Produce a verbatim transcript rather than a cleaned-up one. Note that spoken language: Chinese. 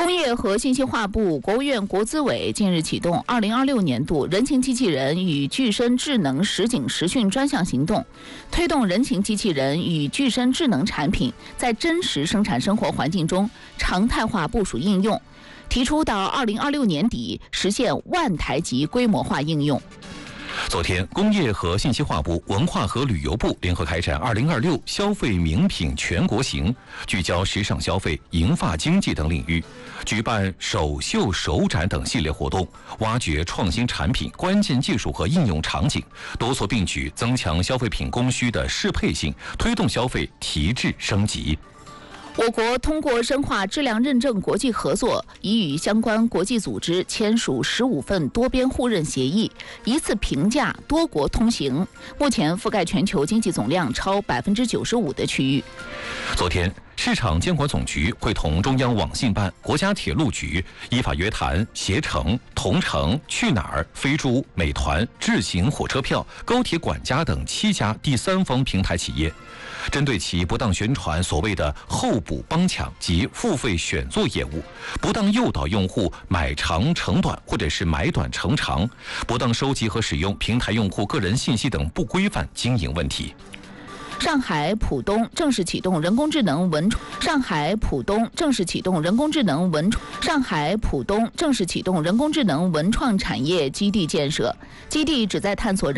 工业和信息化部、国务院国资委近日启动二零二六年度人形机器人与具身智能实景实训专项行动，推动人形机器人与具身智能产品在真实生产生活环境中常态化部署应用，提出到二零二六年底实现万台级规模化应用。 昨天，工业和信息化部、文化和旅游部联合开展二零二六消费名品全国行，聚焦时尚消费、银发经济等领域，举办首秀、首展等系列活动，挖掘创新产品、关键技术和应用场景，多措并举，增强消费品供需的适配性，推动消费提质升级。 我国通过深化质量认证国际合作，已与相关国际组织签署十五份多边互认协议，一次评价多国通行，目前覆盖全球经济总量超百分之九十五的区域。 昨天，市场监管总局会同中央网信办、国家铁路局依法约谈携程、同程、去哪儿、飞猪、美团、智行火车票、高铁管家等七家第三方平台企业，针对其不当宣传所谓的候补帮抢及付费选座业务，不当诱导用户买长乘短或者是买短乘长，不当收集和使用平台用户个人信息等不规范经营问题。 上海浦东正式启动人工智能文上海浦东正式启动人工智能文上海浦东正式启动人工智能文创产业基地建设，基地旨在探索